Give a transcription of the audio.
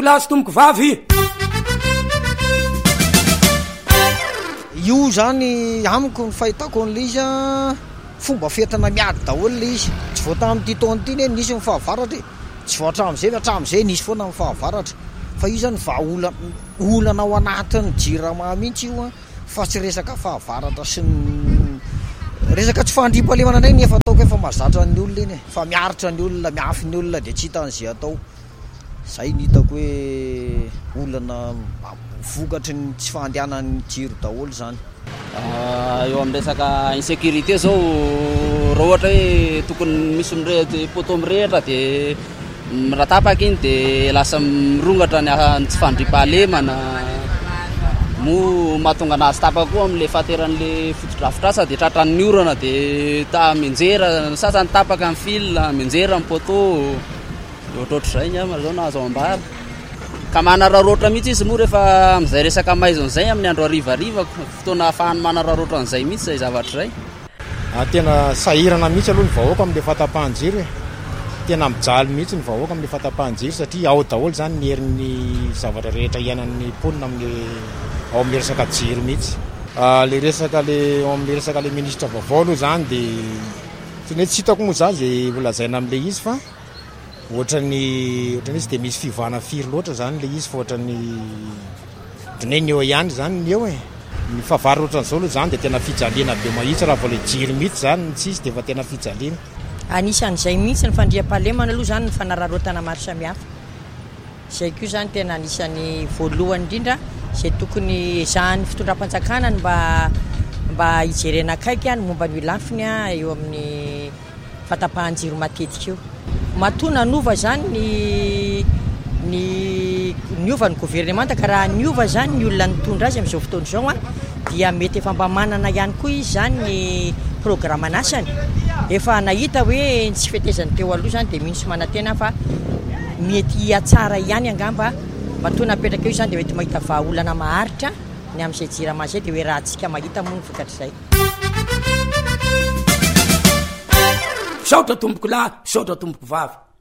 lasy tomboko vavy io zany amiko ny fahitako n'le izy a fomba fetana miady daholo le izy tsy voata amin'ity taona ity ne nisy mifahavaratra tsy voatram'izay hatram'izay nisy foana mifahavaratra fa io zany olana ao anatin'ny jirama mihitsy io a fa tsy resaka fahavaratra sy resaka tsy fandrimpalemana ndray nefa ataoko efa mazatra ny olona iny fa miaritra ny olona miafy ny olona de tsy hitan'izay atao zay ny hitako hoe olana vokatry ny tsy fandehanan'ny jiro daholo zany eo amin'ny resaka insécurité zao raha ohatra hoe tokony misy poto mirehitra de miratapaka iny de lasa mirongatra ny tsy fandrimpahalemana mo mahatonga anazy tapaka koa amin'le fahateran'le fotodrafitrasa de tratran'ny orana de menjera sasany tapaka amin'ny fil menjera amin'ny poto ohatrohatr'izay ny ama zao na azo ambara ka manararoatra mihitsy izy moa rehefa am'izay resaka maizon'izay amin'ny andro arivariva fotoana ahafahany manararoatra an'izay mihitsy zay zavatra zay tena sahirana mihitsy aloha ny vahoaka amin'le fahatapahan-jiro tena mijaly mihitsy ny vahoaka amin'le fahatapahan-jiro satria ao daholo zany ny herin'ny zavatra rehetra iainan'ny mponina ao amin'le resaka jiro mihitsy le resaka le ao amin'le resaka le ministra vaovao aloha zany de tsy hitako moa zany zay volazaina amin'le izy fa ohatrany izy de misy fivana firy loatra zany le izy fa ohatrany doneny eo ihany zany ny eo ny fahavary ohatran'izao aloha zany de tena fijaliana be mahitsy raha vao le jiro mihitsy zany tsy izy de fa tena fijaliana anisan'izay mihitsy ny fandriam-pahalemana aloha zany ny fanararotana maro samihafa zay koa zany tena anisan'ny voalohany indrindra zay tokony ezahan'ny fitondram-panjakana mba hijerena akaiky any momba ny lafiny eo amin'ny fatapahan-jiro matetika io matona nova zany ny ova ny gouvernemanta ka raha ny ova zany ny olona nitondra azy amin'izao fotoana izao dia mety efa mba manana ihany koa izy zany ny programme anasany efa nahita hoe tsy fetezany teo aloha zany de mihintsy manantena fa mety atsara ihany angamba matona apetraka eo zany de mety mahita vahaolana maharitra ny amin'izay jirama zay de hoe raha tsika mahita moa ny vokatr'izay saotra tomboko lahy saotra tomboko vavy